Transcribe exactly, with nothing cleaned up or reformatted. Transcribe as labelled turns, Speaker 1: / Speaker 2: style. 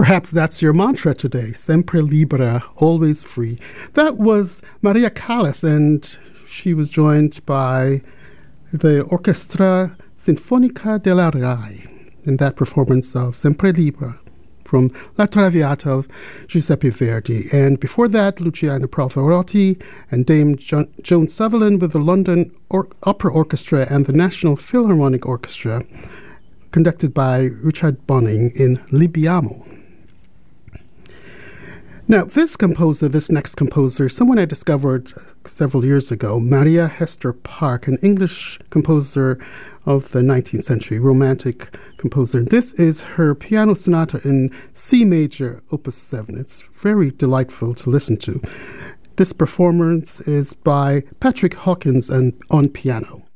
Speaker 1: Perhaps that's your mantra today, sempre libera, always free. That was Maria Callas, and she was joined by the Orchestra Sinfonica della Rai in that performance of Sempre Libera from La Traviata of Giuseppe Verdi. And before that, Luciano Pavarotti and Dame jo- Joan Sutherland with the London or- Opera Orchestra and the National Philharmonic Orchestra, conducted by Richard Bonning in Libiamo. Now, this composer, this next composer, someone I discovered several years ago, Maria Hester Park, an English composer of the nineteenth century, romantic composer. This is her piano sonata in C major, opus seven. It's very delightful to listen to. This performance is by Patrick Hawkins and on piano.